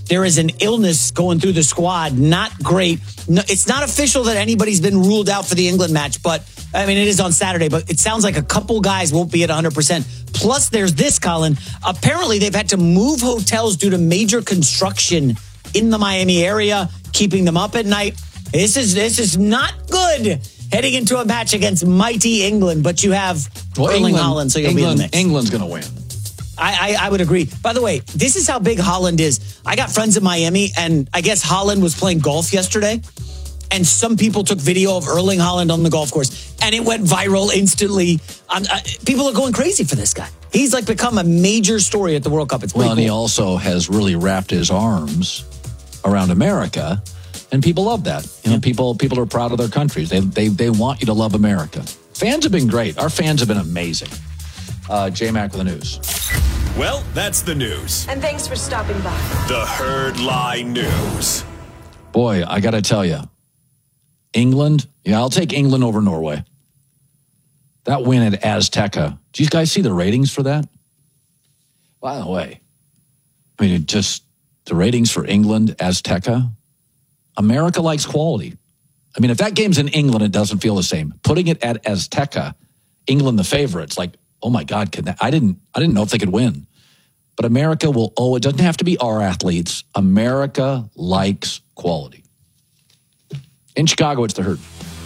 there is an illness going through the squad. Not great. No, it's not official that anybody's been ruled out for the England match, but I mean, it is on Saturday, but it sounds like a couple guys won't be at 100%. Plus, there's this, Colin. Apparently, they've had to move hotels due to major construction in the Miami area, keeping them up at night. This is not good heading into a match against mighty England, but you have Erling Haaland, so you'll be in the mix. England's going to win. I would agree. By the way, this is how big Haaland is. I got friends in Miami, and I guess Haaland was playing golf yesterday, and some people took video of Erling Haaland on the golf course, and it went viral instantly. People are going crazy for this guy. He's like become a major story at the World Cup. It's pretty cool. And he also has really wrapped his arms around America, and people love that. You know, people are proud of their countries. They want you to love America. Fans have been great. Our fans have been amazing. J-Mac with the news. Well, that's the news. And thanks for stopping by. The Herd Lie News. Boy, I got to tell you, England, I'll take England over Norway. That win at Azteca. Do you guys see the ratings for that? By the way, I mean, just the ratings for England, Azteca. America likes quality. I mean, if that game's in England, it doesn't feel the same. Putting it at Azteca, England the favorites, like, oh my God, I didn't know if they could win. But America will it doesn't have to be our athletes. America likes quality. In Chicago, it's the Herd.